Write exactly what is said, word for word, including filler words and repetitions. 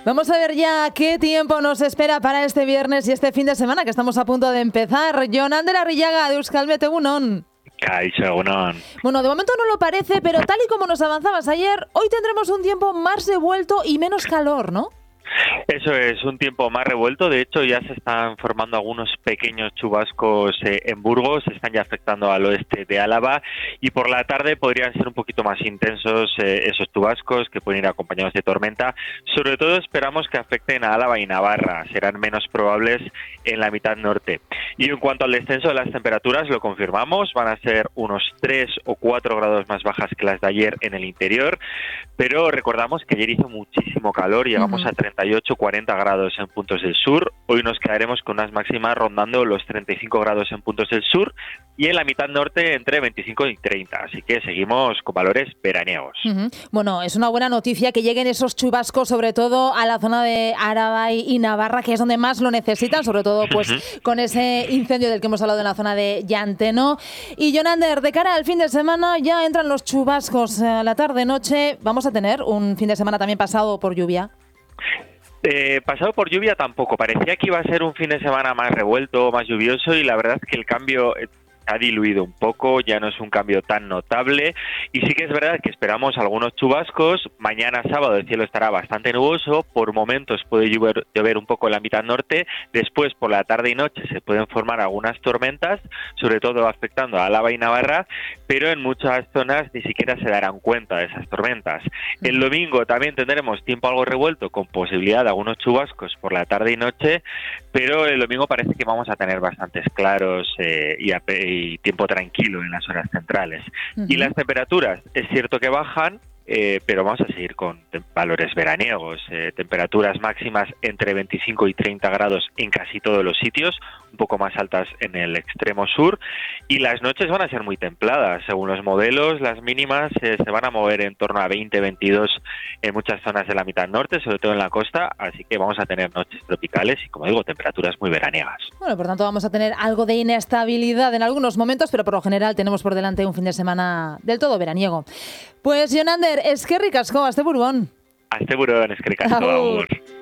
Vamos a ver ya qué tiempo nos espera para este viernes y este fin de semana que estamos a punto de empezar. Jonander Arrillaga, de Euskalmet, egunon. Kaixo, egunon. Bueno, de momento no lo parece, pero tal y como nos avanzabas ayer, hoy tendremos un tiempo más revuelto y menos calor, ¿no? Eso es, un tiempo más revuelto. De hecho, ya se están formando algunos pequeños chubascos eh, en Burgos, se están ya afectando al oeste de Álava y por la tarde podrían ser un poquito más intensos eh, esos chubascos que pueden ir acompañados de tormenta. Sobre todo esperamos que afecten a Álava y Navarra, serán menos probables en la mitad norte. Y en cuanto al descenso de las temperaturas, lo confirmamos, van a ser unos tres o cuatro grados más bajas que las de ayer en el interior, pero recordamos que ayer hizo muchísimo calor, llegamos uh-huh. a treinta y ocho cuarenta grados en puntos del sur. Hoy nos quedaremos con unas máximas rondando los treinta y cinco grados en puntos del sur y en la mitad norte entre veinticinco y treinta. Así que seguimos con valores veraniegos. Uh-huh. Bueno, es una buena noticia que lleguen esos chubascos, sobre todo a la zona de Álava y Navarra, que es donde más lo necesitan, sobre todo pues uh-huh. con ese incendio del que hemos hablado en la zona de Llanteno. Y Jonander, de cara al fin de semana ya entran los chubascos a la tarde-noche. ¿Vamos a tener un fin de semana también pasado por lluvia? Eh, pasado por lluvia tampoco, parecía que iba a ser un fin de semana más revuelto, más lluvioso y la verdad es que el cambio ha diluido un poco, ya no es un cambio tan notable y sí que es verdad que esperamos algunos chubascos. Mañana sábado el cielo estará bastante nuboso, por momentos puede llover, llover un poco en la mitad norte, después por la tarde y noche se pueden formar algunas tormentas, sobre todo afectando a Álava y Navarra, pero en muchas zonas ni siquiera se darán cuenta de esas tormentas. El domingo también tendremos tiempo algo revuelto con posibilidad de algunos chubascos por la tarde y noche, pero el domingo parece que vamos a tener bastantes claros eh, y, a, y tiempo tranquilo en las horas centrales. Uh-huh. Y las temperaturas, es cierto que bajan, eh, pero vamos a seguir con te- valores veraniegos, eh, temperaturas máximas entre veinticinco y treinta grados en casi todos los sitios, un poco más altas en el extremo sur, y las noches van a ser muy templadas. Según los modelos, las mínimas eh, se van a mover en torno a veinte veintidós en muchas zonas de la mitad norte, sobre todo en la costa, así que vamos a tener noches tropicales y, como digo, temperaturas muy veraniegas. Bueno, por tanto vamos a tener algo de inestabilidad en algunos momentos, pero por lo general tenemos por delante un fin de semana del todo veraniego. Pues, Jonander, eskerrik asko, aste buruan. Aste buruan, eskerrik asko, agur.